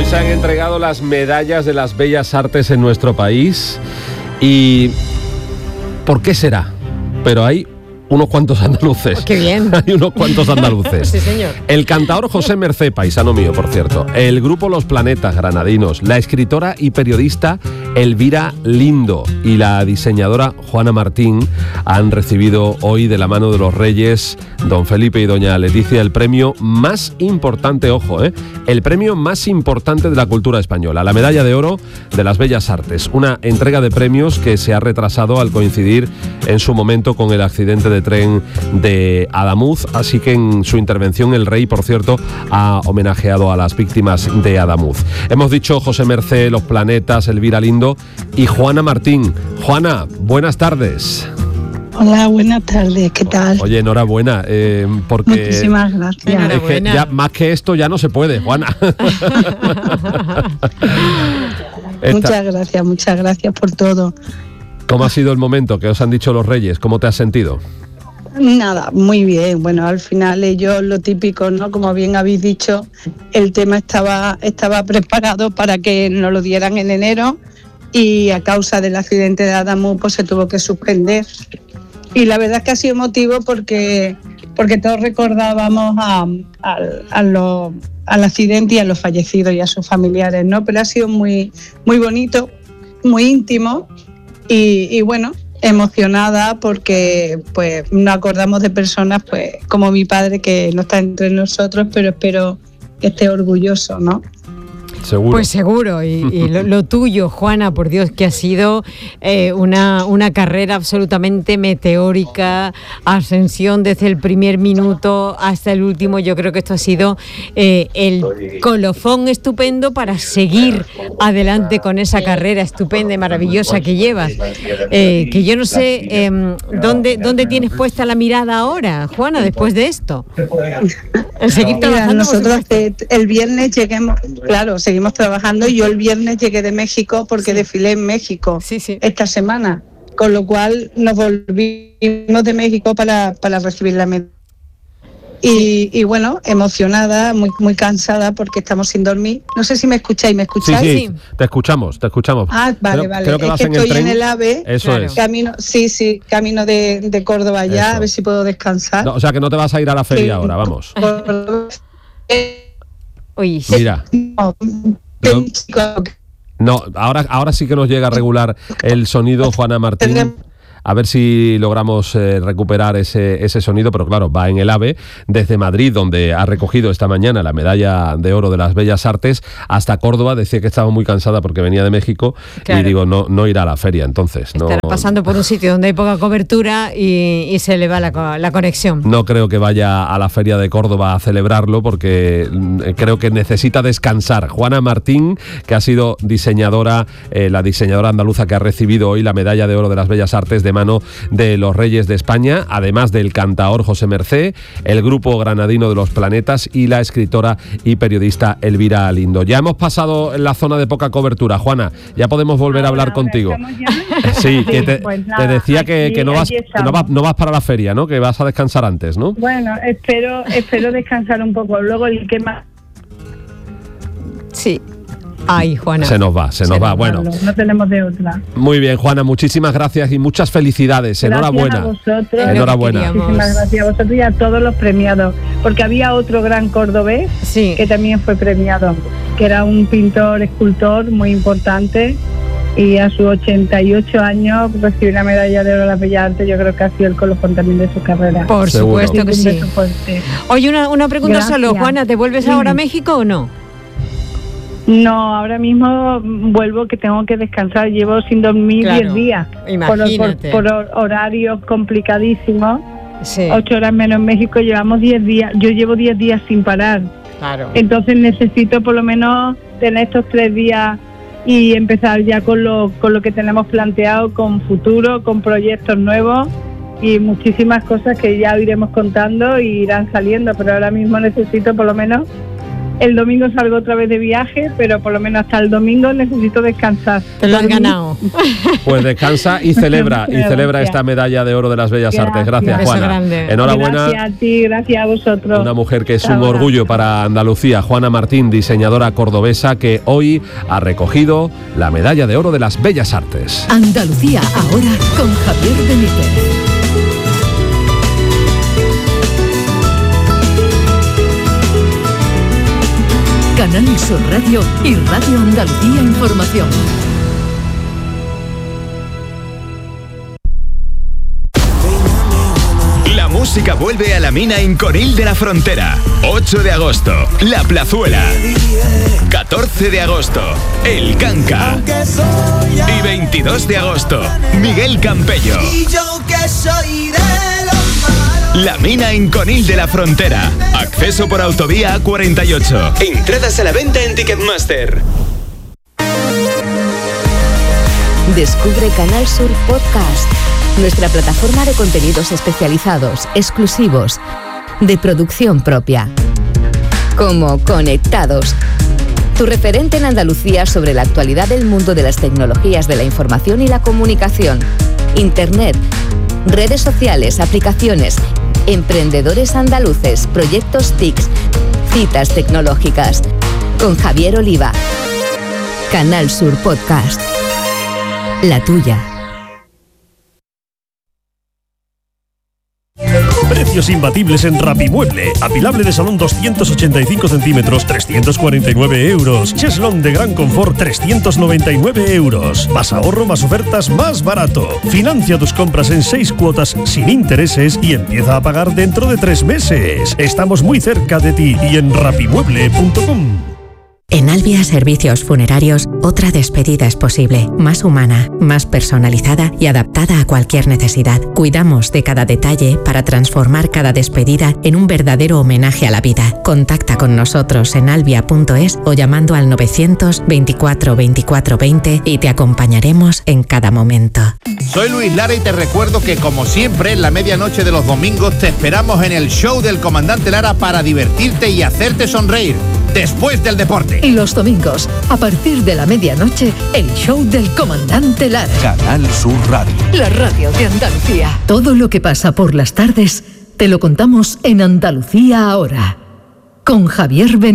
Hoy se han entregado las medallas de las bellas artes en nuestro país. ¿Y por qué será? Pero hay unos cuantos andaluces. ¡Qué bien! Hay unos cuantos andaluces. Sí, señor. El cantaor José Mercé, paisano mío, por cierto. El grupo Los Planetas, granadinos. La escritora y periodista Elvira Lindo y la diseñadora Juana Martín han recibido hoy de la mano de los Reyes, don Felipe y doña Leticia, el premio más importante, ojo, el premio más importante de la cultura española, la Medalla de Oro de las Bellas Artes. Una entrega de premios que se ha retrasado al coincidir en su momento con el accidente de tren de Adamuz, así que en su intervención el rey, por cierto, ha homenajeado a las víctimas de Adamuz. Hemos dicho José Mercé, Los Planetas, Elvira Lindo y Juana Martín. Juana, buenas tardes. Hola, buenas tardes, ¿qué tal? Oye, enhorabuena, porque... Muchísimas gracias. Es que ya, más que esto ya no se puede, Juana. Muchas gracias por todo. ¿Cómo ha sido el momento que os han dicho los Reyes? ¿Cómo te has sentido? Nada, muy bien. Bueno, al final ellos lo típico, ¿no? Como bien habéis dicho, el tema estaba preparado para que nos lo dieran en enero y a causa del accidente de Adamuz pues se tuvo que suspender. Y la verdad es que ha sido emotivo porque todos recordábamos al accidente y a los fallecidos y a sus familiares, ¿no? Pero ha sido muy, muy bonito, muy íntimo y bueno, emocionada porque pues nos acordamos de personas pues como mi padre, que no está entre nosotros, pero espero que esté orgulloso, ¿no? Seguro. Pues seguro, y lo tuyo, Juana, por Dios, que ha sido una carrera absolutamente meteórica, ascensión desde el primer minuto hasta el último. Yo creo que esto ha sido el colofón estupendo para seguir adelante con esa carrera estupenda y maravillosa que llevas. Que yo no sé dónde tienes puesta la mirada ahora, Juana, después de esto. Seguir trabajando. Nosotros el viernes seguimos trabajando y yo el viernes llegué de México porque desfilé en México esta semana, con lo cual nos volvimos de México para recibir la medalla. Y bueno, emocionada, muy, muy cansada porque estamos sin dormir. No sé si me escucháis, ¿me escucháis? Sí, te escuchamos. Ah, vale. Creo que es que estoy en el AVE. Eso es. Camino de Córdoba ya, Eso. A ver si puedo descansar. No, o sea que no te vas a ir a la feria ahora, vamos. Uy, mira. No, ahora sí que nos llega a regular el sonido, Juana Martín. A ver si logramos recuperar ese sonido, pero claro, va en el AVE desde Madrid, donde ha recogido esta mañana la Medalla de Oro de las Bellas Artes, hasta Córdoba. Decía que estaba muy cansada porque venía de México, claro. Y digo, no irá a la feria, entonces. Estará pasando por un sitio donde hay poca cobertura y se le va la conexión. No creo que vaya a la feria de Córdoba a celebrarlo porque creo que necesita descansar. Juana Martín, que ha sido diseñadora, la diseñadora andaluza que ha recibido hoy la Medalla de Oro de las Bellas Artes de mano de los Reyes de España, además del cantaor José Mercé, el grupo granadino de Los Planetas y la escritora y periodista Elvira Lindo. Ya hemos pasado en la zona de poca cobertura, Juana, ya podemos volver a hablar contigo. Sí, que te decía que no vas para la feria, ¿no? Que vas a descansar antes, ¿no? Bueno, espero descansar un poco. Luego el que más... Sí. Ay, Juana. Se nos va. Bueno, no tenemos de otra. Muy bien, Juana, muchísimas gracias y muchas felicidades. Gracias. Enhorabuena. A vosotros. Enhorabuena. Muchísimas gracias a vosotros y a todos los premiados. Porque había otro gran cordobés que también fue premiado, que era un pintor, escultor muy importante, y a sus 88 años recibió una medalla de oro de las Bellas Artes. Yo creo que ha sido el colofón también de su carrera. Por supuesto que sí. Oye, una pregunta gracias. Solo, Juana, ¿te vuelves ahora a México o no? No, ahora mismo vuelvo, que tengo que descansar. Llevo sin dormir 10 días. Imagínate. Por horarios complicadísimos. 8 horas menos en México, llevamos 10 días. Yo llevo 10 días sin parar. Claro. Entonces necesito por lo menos tener estos 3 días y empezar ya con lo que tenemos planteado, con futuro, con proyectos nuevos y muchísimas cosas que ya iremos contando y irán saliendo. Pero ahora mismo necesito por lo menos El domingo salgo otra vez de viaje, pero por lo menos hasta el domingo necesito descansar. Te lo has ganado. Pues descansa y celebra esta medalla de oro de las Bellas Artes. Gracias, Juana. Enhorabuena. Gracias a ti, gracias a vosotros. Una mujer que es un orgullo para Andalucía, Juana Martín, diseñadora cordobesa, que hoy ha recogido la medalla de oro de las Bellas Artes. Andalucía ahora con Javier Benítez. Canal Sur Radio y Radio Andalucía Información. La música vuelve a la Mina en Conil de la Frontera. 8 de agosto, La Plazuela. 14 de agosto, El Canca. Y 22 de agosto, Miguel Campello. La Mina en Conil de la Frontera. Acceso por autovía A48. Entradas a la venta en Ticketmaster. Descubre Canal Sur Podcast, nuestra plataforma de contenidos especializados, exclusivos, de producción propia. Como Conectados, tu referente en Andalucía sobre la actualidad del mundo de las tecnologías de la información y la comunicación, Internet, redes sociales, aplicaciones, emprendedores andaluces, proyectos TICs, citas tecnológicas. Con Javier Oliva. Canal Sur Podcast. La tuya. Precios imbatibles en Rapimueble. Apilable de salón 285 centímetros, 349 euros. Cheslón de gran confort, 399 euros. Más ahorro, más ofertas, más barato. Financia tus compras en 6 cuotas sin intereses y empieza a pagar dentro de 3 meses. Estamos muy cerca de ti y en rapimueble.com. En Albia Servicios Funerarios, otra despedida es posible, más humana, más personalizada y adaptada a cualquier necesidad. Cuidamos de cada detalle para transformar cada despedida en un verdadero homenaje a la vida. Contacta con nosotros en albia.es o llamando al 924 24 20 y te acompañaremos en cada momento. Soy Luis Lara y te recuerdo que, como siempre, en la medianoche de los domingos te esperamos en el show del Comandante Lara para divertirte y hacerte sonreír después del deporte. Y los domingos, a partir de la medianoche, el show del Comandante Lara. Canal Sur Radio. La radio de Andalucía. Todo lo que pasa por las tardes te lo contamos en Andalucía ahora. Con Javier Benítez.